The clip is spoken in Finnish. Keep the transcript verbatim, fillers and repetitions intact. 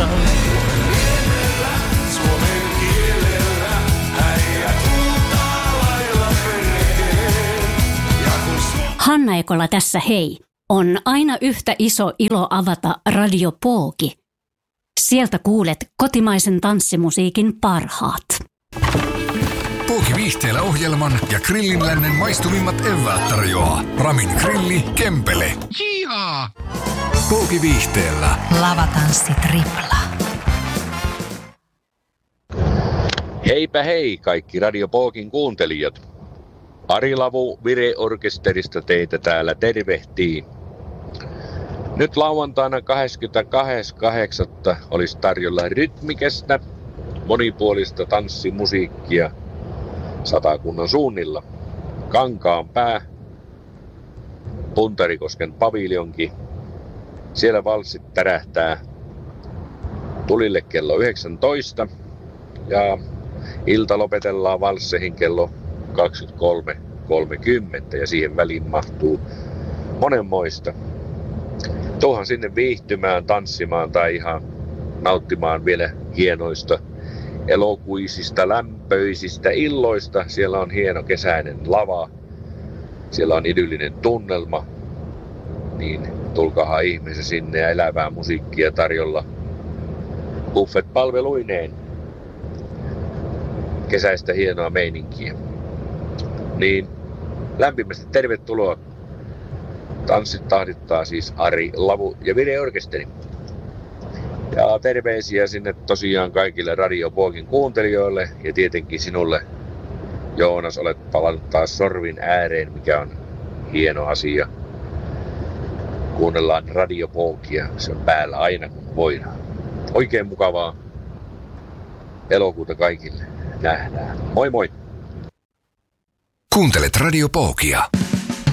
kanssa. Suomen kielellä äijät huutaa lailla perheen. Hanna Ekola tässä hei. On aina yhtä iso ilo avata Radio Pooki. Sieltä kuulet kotimaisen tanssimusiikin parhaat. Pooki Viihteellä ohjelman ja Grillinlännen maistuvimmat eväät tarjoaa Ramin Grilli Kempele. Jihaa! Pooki Viihteellä. Lavatanssi tripla. Heipä hei kaikki Radio Pookin kuuntelijat. Ari Lavu Vire-orkesterista teitä täällä tervehtii. Nyt lauantaina kahdeskymmenestoinen kahdeksatta olisi tarjolla rytmikästä, monipuolista tanssimusiikkia Satakunnan suunnilla. Kankaanpää, Puntarikosken paviljonki. Siellä valssit tärähtää tulille kello yhdeksäntoista ja ilta lopetellaan valsseihin kello kaksikymmentäkolme kolmekymmentä ja siihen väliin mahtuu monenmoista. Tuohan sinne viihtymään, tanssimaan tai ihan nauttimaan vielä hienoista elokuisista, lämpöisistä illoista. Siellä on hieno kesäinen lava, siellä on idyllinen tunnelma, niin tulkahan ihmeessä sinne ja elävää musiikkia tarjolla buffet-palveluineen. Kesäistä hienoa meininkiä. Niin lämpimästi tervetuloa. Tanssit tahdittaa siis Ari Lavu ja Vire-orkesteri. Ja terveisiä sinne tosiaan kaikille Radio Pookin kuuntelijoille ja tietenkin sinulle, Joonas, olet palannut taas sorvin ääreen, mikä on hieno asia. Kuunnellaan Radio Pookia, se on päällä aina kun voidaan. Oikein mukavaa elokuuta kaikille. Nähdään. Moi moi! Kuuntelet Radio Pookia.